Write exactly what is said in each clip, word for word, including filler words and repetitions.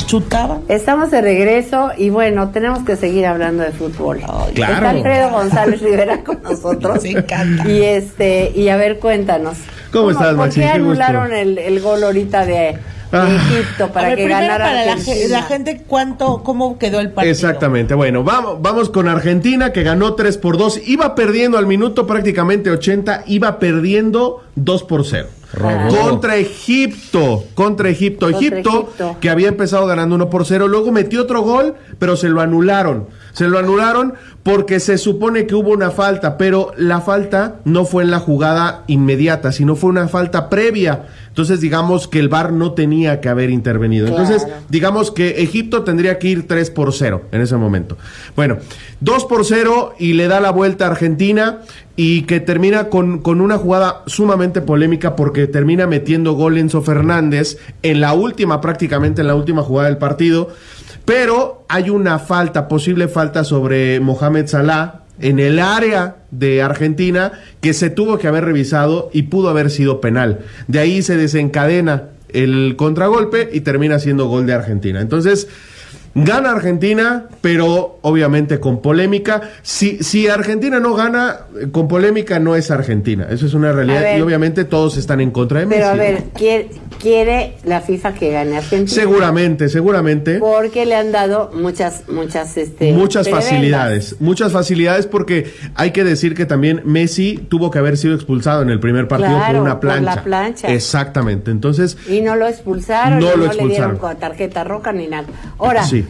chutaban. Estamos de regreso y bueno, tenemos que seguir hablando de fútbol. Oh, claro. Está Alfredo González Rivera con nosotros. Me encanta. Y este, y a ver, cuéntanos. ¿Cómo estás, Maxi? ¿Por qué Qué gusto. anularon el, el gol ahorita de, de Ah. Egipto para A ver, que primero ganara para la, Argentina? ge- la gente, ¿cuánto, cómo quedó el partido? Exactamente, bueno, vamos, vamos con Argentina, que ganó tres por dos, iba perdiendo al minuto prácticamente ochenta, iba perdiendo dos por cero. Robó. Contra Egipto, contra Egipto, Contra Egipto, Egipto. que había empezado ganando uno por cero, luego metió otro gol, pero se lo anularon, se lo anularon porque se supone que hubo una falta, pero la falta no fue en la jugada inmediata, sino fue una falta previa. Entonces digamos que el V A R no tenía que haber intervenido. Claro. Entonces digamos que Egipto tendría que ir tres por cero en ese momento. Bueno, dos por cero y le da la vuelta a Argentina y que termina con, con una jugada sumamente polémica porque termina metiendo gol Enzo Fernández en la última, prácticamente en la última jugada del partido, pero hay una falta, posible falta sobre Mohamed Salah en el área de Argentina que se tuvo que haber revisado y pudo haber sido penal. De ahí se desencadena el contragolpe y termina siendo gol de Argentina. Entonces, gana Argentina, pero obviamente con polémica. Si, si Argentina no gana, con polémica no es Argentina. Eso es una realidad. ver, y obviamente todos están en contra de Messi. Pero a ver, quiere, quiere la FIFA que gane Argentina. Seguramente, seguramente. Porque le han dado muchas, muchas, este, Muchas prebendas. facilidades, muchas facilidades porque hay que decir que también Messi tuvo que haber sido expulsado en el primer partido Claro, por una por la plancha. plancha. Exactamente, entonces Y no lo expulsaron, No y lo no le dieron expulsaron. con tarjeta roja ni nada. Ahora, sí.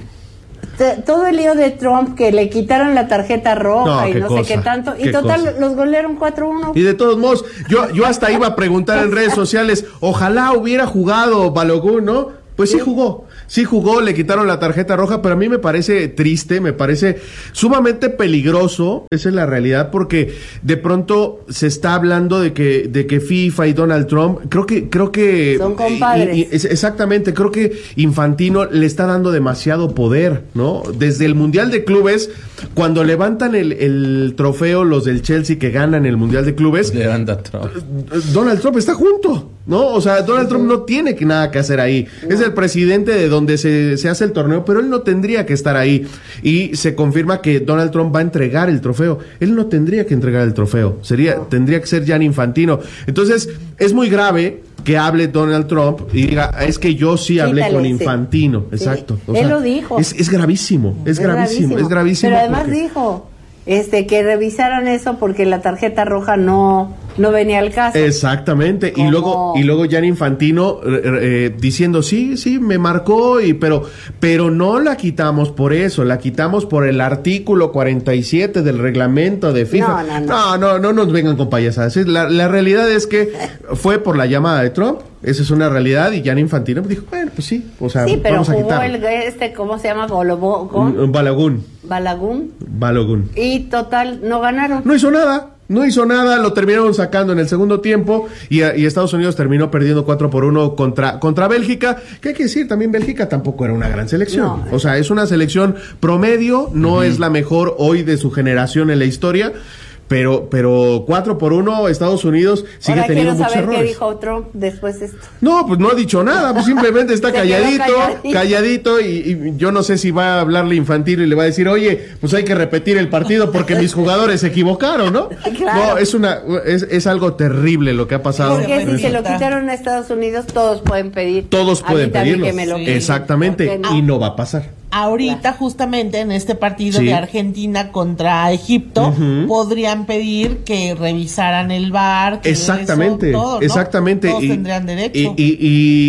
t- todo el lío de Trump que le quitaron la tarjeta roja No, y qué no cosa, sé qué tanto, y qué total cosa. los golearon cuatro uno. Y de todos modos, yo, yo hasta iba a preguntar en redes sociales, ojalá hubiera jugado Balogun, ¿no? Pues sí jugó, sí jugó, le quitaron la tarjeta roja, pero a mí me parece triste, me parece sumamente peligroso, esa es la realidad, porque de pronto se está hablando de que, de que FIFA y Donald Trump, creo que, creo que Son compadres. y- y- es- exactamente, creo que Infantino le está dando demasiado poder, ¿no? Desde el Mundial de Clubes, cuando levantan el, el trofeo los del Chelsea que ganan el Mundial de Clubes, Levanta Trump. Donald Trump está junto, ¿no? O sea, Donald Trump no tiene que nada que hacer ahí. Es el presidente de donde se, se hace el torneo, pero él no tendría que estar ahí. Y se confirma que Donald Trump va a entregar el trofeo. Él no tendría que entregar el trofeo. Sería, tendría que ser Gianni Infantino. Entonces, es muy grave que hable Donald Trump y diga, es que yo sí hablé Quítale, con sí. Infantino. Sí. Exacto. O Él sea, lo dijo. Es, es gravísimo, es, gravísimo, es gravísimo. Pero además porque- dijo este que revisaran eso porque la tarjeta roja no, no venía al caso. Exactamente, y ¿Cómo? luego y luego Gianni Infantino eh, eh, diciendo sí, sí, me marcó y pero pero no la quitamos por eso, la quitamos por el artículo cuarenta y siete del reglamento de FIFA. No, no, no. no, no, no nos vengan con payasadas. Es- La, la realidad es que fue por la llamada de Trump, esa es una realidad y Gianni Infantino dijo, bueno, pues sí, o sea, Sí, pero vamos a jugó quitarlo. el este, ¿cómo se llama? Bolobo, Un- un Balogun, Balagún. Balogun. Y total, no ganaron. No hizo nada, no hizo nada, lo terminaron sacando en el segundo tiempo y, y Estados Unidos terminó perdiendo cuatro por uno contra, contra Bélgica, que hay que decir, también Bélgica tampoco era una gran selección. No. O sea, es una selección promedio, no uh-huh. es la mejor hoy de su generación en la historia. Pero, pero cuatro por uno Estados Unidos sigue Ahora teniendo quiero muchos saber errores. qué dijo Trump después de esto. No, pues no ha dicho nada, pues simplemente está Se quedó calladito, calladito, calladito y, y yo no sé si va a hablarle Infantino y le va a decir, oye, pues hay que repetir el partido porque mis jugadores se equivocaron, ¿no? Claro. No, es una, es, es algo terrible lo que ha pasado. Porque si se lo quitaron a Estados Unidos, todos pueden pedir. Todos A mí pueden también pedirlo. que me lo Sí. quiten. Exactamente, ¿Por qué no? y no va a pasar. Ahorita justamente en este partido Sí. de Argentina contra Egipto Ujú. podrían pedir que revisaran el V A R, que Exactamente, eso, todo, ¿no? exactamente. Todos y, tendrían derecho. Y, y,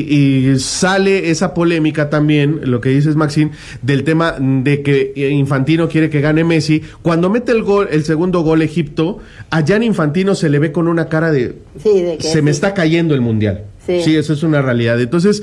y- y sale esa polémica también, lo que dices, Maxine, del tema de que Infantino quiere que gane Messi. Cuando mete el gol, el segundo gol Egipto, a Gianni Infantino se le ve con una cara de, Sí, de que se me sí. está cayendo el mundial. Sí. Sí, eso es una realidad. Entonces,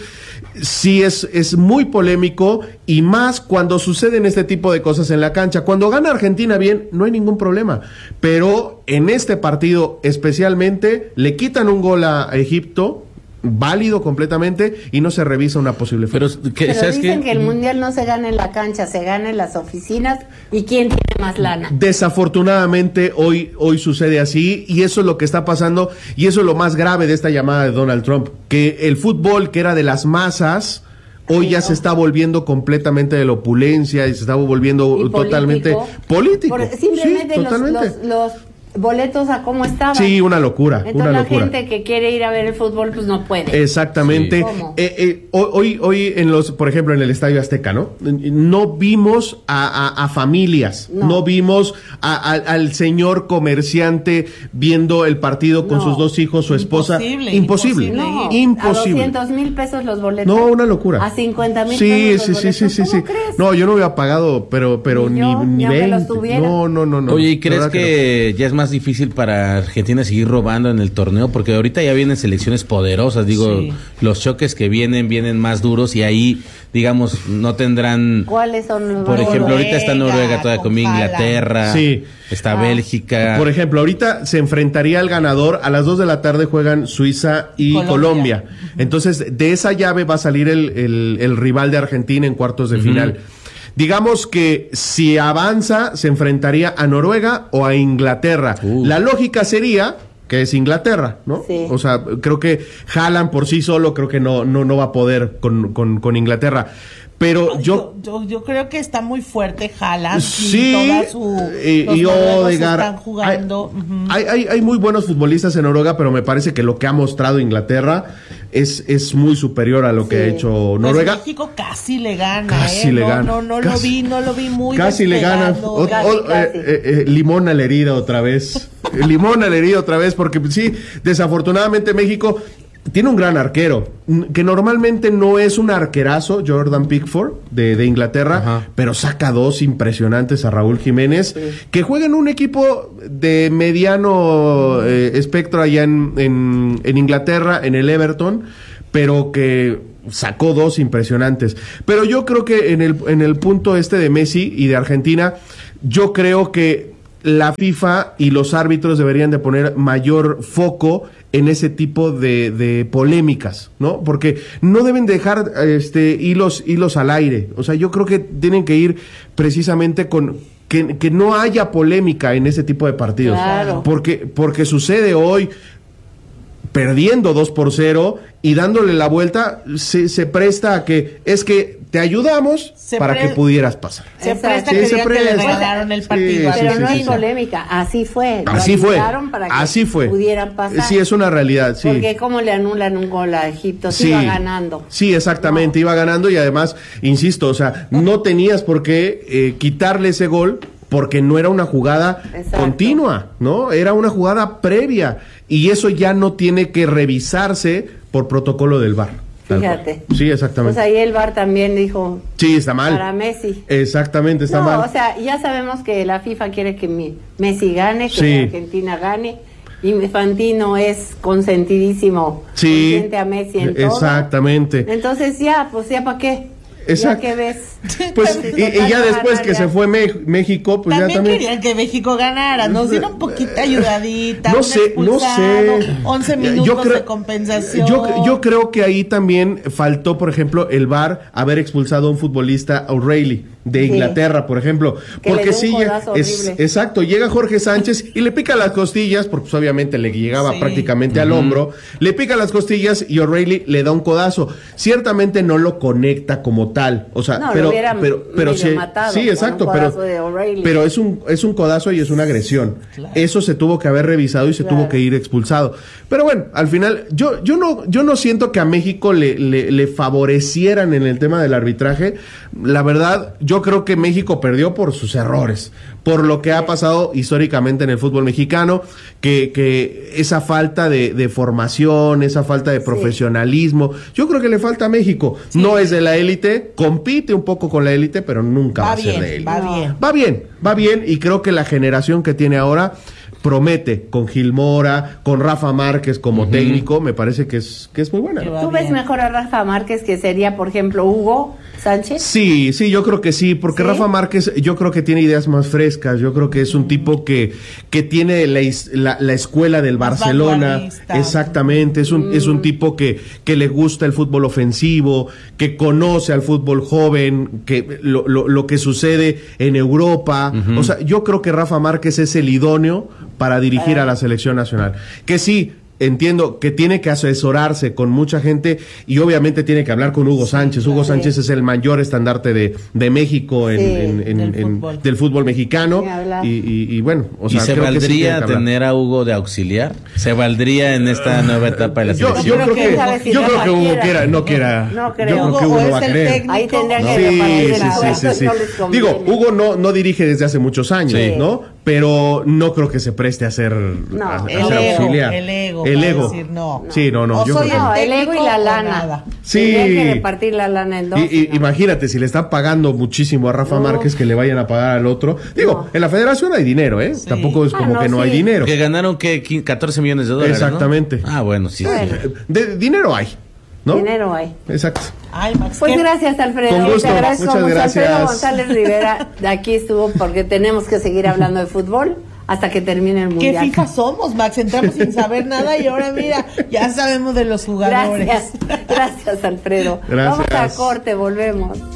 sí es, es muy polémico y más cuando suceden este tipo de cosas en la cancha. Cuando gana Argentina bien, no hay ningún problema. Pero en este partido especialmente, le quitan un gol a Egipto, válido completamente, y no se revisa una posible Pero, falta. que, Pero ¿sabes dicen qué? que el mundial no se gana en la cancha, se gana en las oficinas. ¿Y quién tiene más lana? Desafortunadamente hoy, hoy sucede así y eso es lo que está pasando y eso es lo más grave de esta llamada de Donald Trump, que el fútbol que era de las masas Hoy Sí, ya ¿no? se está volviendo completamente de la opulencia y se está volviendo Y totalmente político. político. Por- simplemente Sí, los, totalmente. los, los boletos a cómo estaban. Sí, una locura, Entonces una la locura. gente que quiere ir a ver el fútbol pues no puede. Exactamente. Sí. ¿Cómo? Eh, eh, hoy, hoy en los, por ejemplo, en el Estadio Azteca, ¿no? No vimos a, a, a familias, no, No. vimos a, a, al señor comerciante viendo el partido con No. sus dos hijos, su esposa. Imposible, Imposible. imposible. No, Imposible. a doscientos mil pesos los boletos. No, una locura. A cincuenta mil Sí, pesos sí, los sí, sí, boletos. sí, sí. ¿Cómo crees? No, yo no hubiera pagado, pero, pero Ni ni, yo, ni ni aunque los veinte. tuviera. No, no, no, no. Oye, ¿y La crees verdad que, ya es más difícil para Argentina seguir robando en el torneo? Porque ahorita ya vienen selecciones poderosas, digo, Sí. los choques que vienen, vienen más duros y ahí, digamos, no tendrán... ¿Cuáles son los Por ejemplo, boletos? ahorita está Noruega todavía con con Inglaterra, Sí. está Ah. Bélgica. Por ejemplo, ahorita se enfrentaría al ganador, a las dos de la tarde juegan Suiza y Colombia. Colombia. Entonces, de esa llave va a salir el, el- el rival de Argentina en cuartos de final. Digamos que si avanza, se enfrentaría a Noruega o a Inglaterra. Uh. La lógica sería que es Inglaterra, ¿no? Sí. O sea, creo que Haaland por sí solo creo que no, no, no va a poder con, con, con Inglaterra. Pero yo... yo, yo, yo creo que está muy fuerte Haaland. Sí, y toda su, y, los y noruegos Odegaard. están jugando. Hay, Ujú. hay, hay- hay muy buenos futbolistas en Noruega, pero me parece que lo que ha mostrado Inglaterra es, es muy superior a lo que Sí. ha hecho Pues Noruega. México casi le gana, Casi ¿eh? le no, gana. No, no, Casi. lo vi, no lo vi muy Casi le gana. despegado. O- Casi, o- casi. eh, eh, eh, limón a la herida otra vez. Limón a la herida otra vez, porque sí, desafortunadamente México tiene un gran arquero, n- que normalmente no es un arquerazo, Jordan Pickford, de, de Inglaterra, Ajá. pero saca dos impresionantes a Raúl Jiménez, que juega en un equipo de mediano eh, espectro allá en, en, en Inglaterra, en el Everton, pero que sacó dos impresionantes. Pero yo creo que en el, en el punto este de Messi y de Argentina, yo creo que la FIFA y los árbitros deberían de poner mayor foco en ese tipo de, de polémicas, ¿no? Porque no deben dejar este hilos, hilos al aire. O sea, yo creo que tienen que ir precisamente con que, que no haya polémica en ese tipo de partidos. Claro. Porque, porque sucede hoy perdiendo dos por cero y dándole la vuelta, se, se presta a que es que te ayudamos Se para pre- que pudieras pasar. Se Exacto. presta Sí, que se digan que le presta. regalaron el Sí, partido. a sí, Pero sí, no sí, es sí. polémica, así fue. Lo Así fue, ayudaron para que así fue. pudieran pasar. Sí, es una realidad, sí. Porque cómo le anulan un gol a Egipto, sí, iba ganando. Sí, exactamente, iba ganando y además, insisto, o sea, no tenías por qué eh, quitarle ese gol porque no era una jugada Exacto. continua, ¿no? Era una jugada previa y eso ya no tiene que revisarse por protocolo del V A R. tal cual. Fíjate. Sí, exactamente. Pues ahí el V A R también dijo Sí, está mal. para Messi. Exactamente, está no, mal. o sea, ya sabemos que la FIFA quiere que mi- Messi gane, que Sí. Argentina gane. Y Infantino es consentidísimo. Sí, Consiente a Messi en todo. exactamente. Entonces ya, pues ya para qué. Exacto. Ya que ves. Pues, y, y ya después que se fue Me- México, pues también, ya también. querían que México ganara, nos dieron un poquito ayudadita, No un sé, no expulsado, sé. once Yo minutos creo- de compensación. Yo, yo creo que ahí también faltó, por ejemplo, el V A R haber expulsado a un futbolista, O'Reilly, de Sí. Inglaterra, por ejemplo. Que le Porque dio un sí, codazo es, horrible. exacto, llega Jorge Sánchez y le pica las costillas, porque pues, obviamente le llegaba Sí. prácticamente al hombro, le pica las costillas y O'Reilly le da un codazo. Ciertamente no lo conecta como tal, o sea, No, lo pero, hubieran pero, pero medio sí, matado sí, con exacto, un pero, codazo de O'Reilly. pero es un, es un codazo y es una agresión. Claro. Eso se tuvo que haber revisado y se Claro. tuvo que ir expulsado. Pero bueno, al final, yo, yo no, yo no siento que a México le, le, le favorecieran en el tema del arbitraje. La verdad, yo creo que México perdió por sus errores, por lo que ha pasado históricamente en el fútbol mexicano, que, que esa falta de, de formación, esa falta de profesionalismo, yo creo que le falta a México. No es de la élite, compite un poco con la élite, pero nunca va, Va a ser bien, de élite. va bien. Va bien, va bien, y creo que la generación que tiene ahora promete, con Gil Mora, con Rafa Márquez como técnico, me parece que es, que es muy buena. Que va ¿Tú ves bien. mejor a Rafa Márquez que sería, por ejemplo, Hugo Sánchez? Sí, sí, yo creo que sí, porque ¿Sí? Rafa Márquez yo creo que tiene ideas más frescas, yo creo que es un tipo que, que tiene la, is- la, la escuela del Más Barcelona, vanguardista. exactamente, es un, es un tipo que, que le gusta el fútbol ofensivo, que conoce al fútbol joven, que lo, lo, lo que sucede en Europa, o sea, yo creo que Rafa Márquez es el idóneo para dirigir Ah. a la selección nacional, que sí, entiendo que tiene que asesorarse con mucha gente y obviamente tiene que hablar con Hugo Sánchez. Hugo sí. Sánchez es el mayor estandarte de, de México en, Sí, en- en- del en- fútbol. del fútbol mexicano. Ni hablar. Y, y- y bueno, o sea, ¿Y se creo que sí tiene valdría que hablar. tener a Hugo de auxiliar? ¿Se valdría en esta nueva etapa de la Yo, selección? yo creo quién que, sabe si yo no creo que Hugo cualquiera. quiera, no quiera. No Yo creo. creo que Hugo Hugo no es va a el querer. técnico. Ahí tendrían No. que Sí, repartir sí, la sí, vuelta, sí, sí. no les conviene. Digo, Hugo no, no dirige desde hace muchos años, Sí. ¿no? Pero no creo que se preste a ser, a, a El ser ego, auxiliar. el ego. El para ego. decir no. Sí, no, no. O yo soy creo que No, no. el ego y la técnico o lana. nada. Sí. Tendrían que repartir la lana en dos. Y, y ¿no? imagínate, si le están pagando muchísimo a Rafa No. Márquez, que le vayan a pagar al otro. Digo, No. en la federación hay dinero, ¿eh? Tampoco es Ah, como no, que no sí. hay dinero. Que ganaron, ¿qué? quince, catorce millones de dólares, ¿no? Exactamente. Ah, bueno, sí. sí. Bueno. De, dinero hay, ¿no? Dinero hay. Exacto. Ay, Max, Pues ¿qué? gracias, Alfredo. Con gusto, Te agradezco muchas mucho. gracias. Alfredo González Rivera, de aquí estuvo porque tenemos que seguir hablando de fútbol hasta que termine el ¿Qué mundial. FIFA somos, Max? Entramos sin saber nada y ahora mira, ya sabemos de los jugadores. Gracias, gracias, Alfredo. Gracias. Vamos a corte, volvemos.